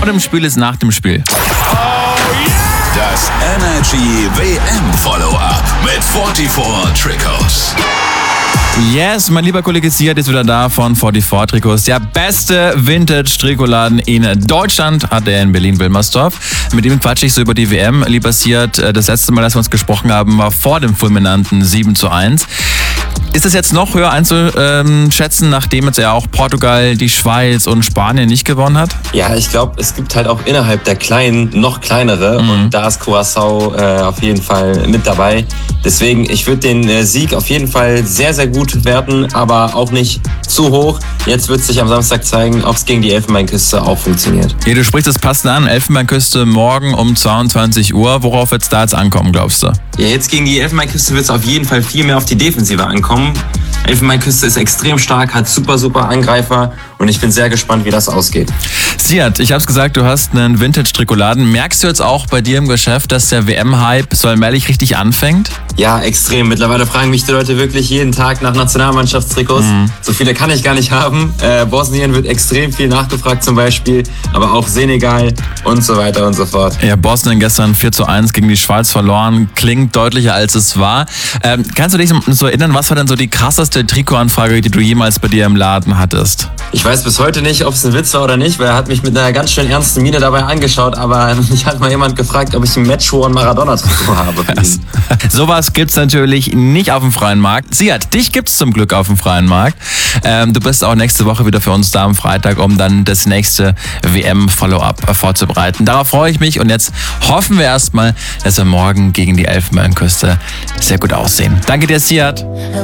vor dem Spiel ist nach dem Spiel. Das Energy WM Follow-up mit 44 Trikots. Yes, mein lieber Kollege Siad ist wieder da von 44 Trikots. Der beste Vintage-Trikotladen in Deutschland hat er in Berlin-Wilmersdorf. Mit ihm quatsche ich so über die WM. Lieber Siad, das letzte Mal, dass wir uns gesprochen haben, war vor dem fulminanten 7:1. Ist es jetzt noch höher einzuschätzen, nachdem jetzt ja auch Portugal, die Schweiz und Spanien nicht gewonnen hat? Ja, ich glaube, es gibt halt auch innerhalb der Kleinen noch kleinere und da ist Curaçao auf jeden Fall mit dabei. Deswegen, ich würde den Sieg auf jeden Fall sehr, sehr gut werten, aber auch nicht zu hoch. Jetzt wird sich am Samstag zeigen, ob es gegen die Elfenbeinküste auch funktioniert. Ja, du sprichst das passend an. Elfenbeinküste morgen um 22 Uhr. Worauf wird es da jetzt ankommen, glaubst du? Ja, jetzt gegen die Elfenbeinküste wird es auf jeden Fall viel mehr auf die Defensive ankommen. Elfenbeinküste ist extrem stark, hat super Angreifer und ich bin sehr gespannt, wie das ausgeht. Siad, ich hab's gesagt, du hast einen Vintage-Trikotladen. Merkst du jetzt auch bei dir im Geschäft, dass der WM-Hype so allmählich richtig anfängt? Ja, extrem. Mittlerweile fragen mich die Leute wirklich jeden Tag nach Nationalmannschaftstrikots. So viele kann ich gar nicht haben. Bosnien wird extrem viel nachgefragt zum Beispiel, aber auch Senegal und so weiter und so fort. Ja, Bosnien gestern 4:1 gegen die Schweiz verloren. Klingt deutlicher, als es war. Kannst du dich so erinnern, was war denn so die krasseste Trikotanfrage, die du jemals bei dir im Laden hattest? Ich weiß bis heute nicht, ob es ein Witz war oder nicht, weil er hat mich mit einer ganz schön ernsten Miene dabei angeschaut, aber mich hat mal jemand gefragt, ob ich ein Match-One Maradona-Trikot habe. Sowas gibt's natürlich nicht auf dem freien Markt. Siad, dich gibt's zum Glück auf dem freien Markt. Du bist auch nächste Woche wieder für uns da am Freitag, um dann das nächste WM-Follow-up vorzubereiten. Darauf freue ich mich und jetzt hoffen wir erstmal, dass wir morgen gegen die Elfenbeinküste sehr gut aussehen. Danke dir, Siad.